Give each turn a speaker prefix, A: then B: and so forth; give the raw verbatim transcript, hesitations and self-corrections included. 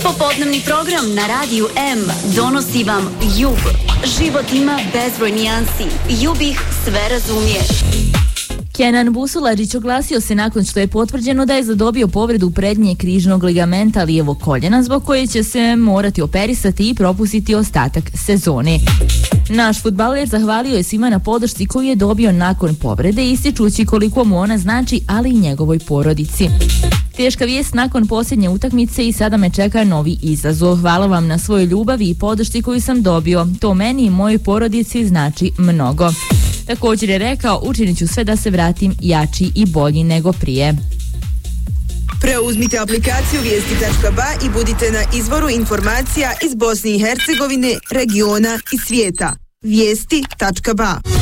A: Popodnevni program na Radiju M donosi vam Jub. Život ima bezbroj nijansi. Jub ih sve razumije.
B: Kenan Busularić oglasio se nakon što je potvrđeno da je zadobio povredu prednje križnog ligamenta lijevog koljena, zbog koje će se morati operisati i propustiti ostatak sezone. Naš fudbaler zahvalio je svima na podršci koju je dobio nakon povrede, ističući koliko mu ona znači, ali i njegovoj porodici. Teška vijest nakon posljednje utakmice i sada me čeka novi izazov. Hvala vam na svojoj ljubavi i podršci koju sam dobio. To meni i mojoj porodici znači mnogo. Također je rekao, učinit ću sve da se vratim jači i bolji nego prije.
C: Preuzmite aplikaciju vijesti tačka ba i budite na izvoru informacija iz Bosne i Hercegovine, regiona i svijeta. vijesti tačka ba